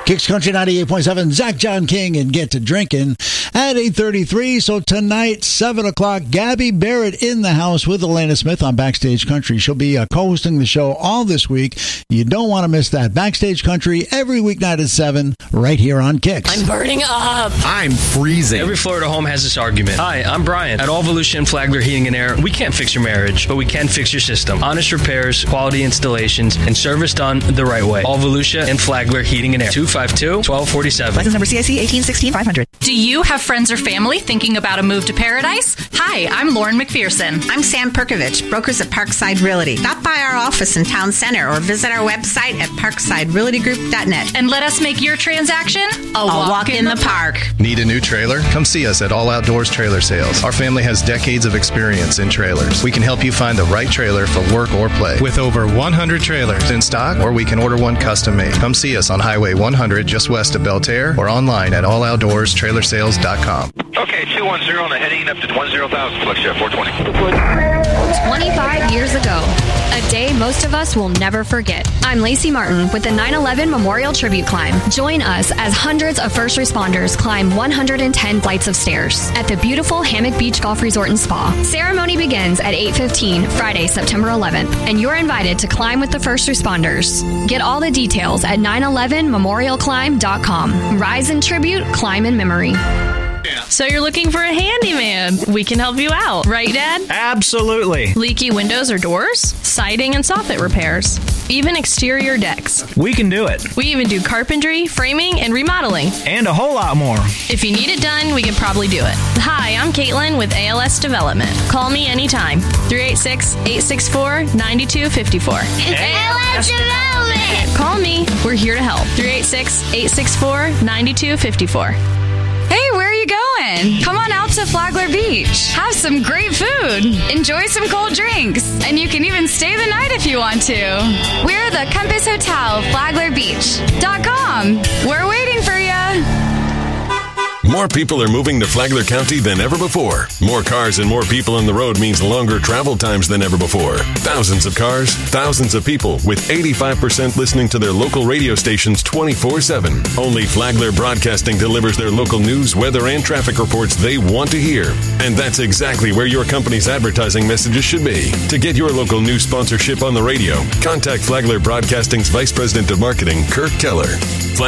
Kicks Country 98.7, Zach John King and Get to Drinking at 8:33. So tonight, 7 o'clock, Gabby Barrett in the house with Alana Smith on Backstage Country. She'll be co-hosting the show all this week. You don't want to miss that. Backstage Country every weeknight at 7 right here on Kicks. I'm burning up. I'm freezing. Every Florida home has this argument. Hi, I'm Brian. At All Volusia and Flagler Heating and Air, we can't fix your marriage, but we can fix your system. Honest repairs, quality installations, and service done the right way. All Volusia and Flagler Heating and Air. 252-1247. License number CIC 1816-500. Do you have friends or family thinking about a move to paradise? Hi, I'm Lauren McPherson. I'm Sam Perkovich, brokers at Parkside Realty. Stop by our office in Town Center or visit our website at parksiderealtygroup.net. And let us make your transaction a walk in the park. Need a new trailer? Come see us at All Outdoors Trailer Sales. Our family has decades of experience in trailers. We can help you find the right trailer for work or play. With over 100 trailers in stock, or we can order one custom made. Come see us on Highway 100 just west of Belterre or online at alloutdoorstrailersales.com. Okay, 210 and heading up to 10,000, Flex 420. 25 years ago, a day most of us will never forget. I'm Lacey Martin with the 9/11 Memorial Tribute Climb. Join us as hundreds of first responders climb 110 flights of stairs at the beautiful Hammock Beach Golf Resort and Spa. Ceremony begins at 8:15 Friday, September 11th, and you're invited to climb with the first responders. Get all the details at 911memorialclimb.com. Rise in tribute, climb in memory. So you're looking for a handyman. We can help you out. Right, Dad? Absolutely. Leaky windows or doors, siding and soffit repairs, even exterior decks. We can do it. We even do carpentry, framing, and remodeling. And a whole lot more. If you need it done, we can probably do it. Hi, I'm Caitlin with ALS Development. Call me anytime. 386-864-9254. ALS Development! Call me. We're here to help. 386-864-9254. Hey, where are you going? Come on out to Flagler Beach. Have some great food. Enjoy some cold drinks. And you can even stay the night if you want to. We're the Compass Hotel, FlaglerBeach.com. We're waiting for you. More people are moving to Flagler County than ever before. More cars and more people on the road means longer travel times than ever before. Thousands of cars, thousands of people, with 85% listening to their local radio stations 24/7. Only Flagler Broadcasting delivers their local news, weather, and traffic reports they want to hear. And that's exactly where your company's advertising messages should be. To get your local news sponsorship on the radio, contact Flagler Broadcasting's Vice President of Marketing, Kirk Keller.